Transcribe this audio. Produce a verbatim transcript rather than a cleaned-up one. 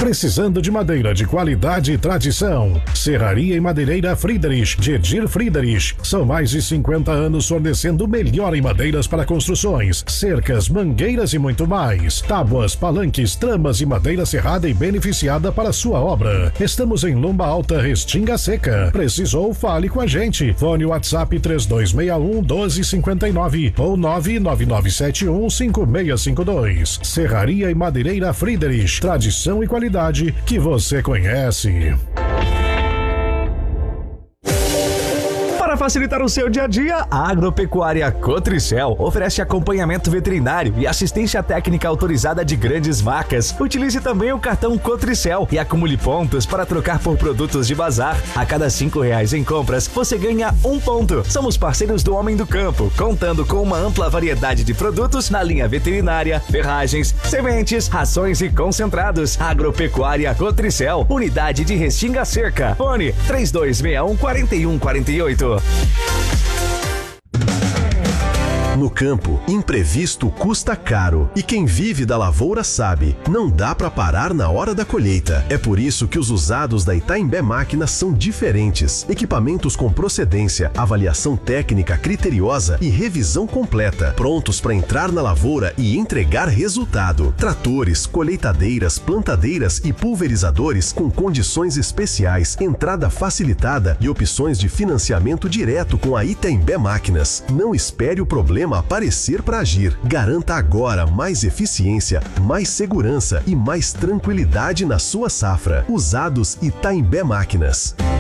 Precisando de madeira de qualidade e tradição? Serraria e Madeireira Friedrich, de Edir Friedrich. São mais de cinquenta anos fornecendo o melhor em madeiras para construções, cercas, mangueiras e muito mais. Tábuas, palanques, tramas e madeira serrada e beneficiada para sua obra. Estamos em Lomba Alta, Restinga Seca. Precisou? Fale com a gente. Fone WhatsApp três dois seis um, um dois cinco nove ou nove nove nove sete um, cinco seis cinco dois. Serraria e Madeireira Friedrich. Tradição e qualidade que você conhece. Para facilitar o seu dia a dia, a Agropecuária Cotricel oferece acompanhamento veterinário e assistência técnica autorizada de grandes marcas. Utilize também o cartão Cotricel e acumule pontos para trocar por produtos de bazar. A cada cinco reais em compras, você ganha um ponto. Somos parceiros do Homem do Campo, contando com uma ampla variedade de produtos na linha veterinária, ferragens, sementes, rações e concentrados. Agropecuária Cotricel, unidade de Restinga Cerca. Fone três dois seis um, quatro um quatro oito. No campo, imprevisto custa caro. E quem vive da lavoura sabe, não dá para parar na hora da colheita. É por isso que os usados da Itaimbé Máquinas são diferentes. Equipamentos com procedência, avaliação técnica criteriosa e revisão completa. Prontos para entrar na lavoura e entregar resultado. Tratores, colheitadeiras, plantadeiras e pulverizadores com condições especiais, entrada facilitada e opções de financiamento direto com a Itaimbé Máquinas. Não espere o problema aparecer para agir. Garanta agora mais eficiência, mais segurança e mais tranquilidade na sua safra. Usados Itaimbé Máquinas.